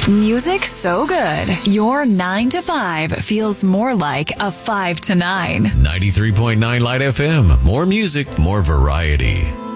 Music so good, your 9 to 5 feels more like a 5 to 9. 93.9 Light FM. More music, more variety.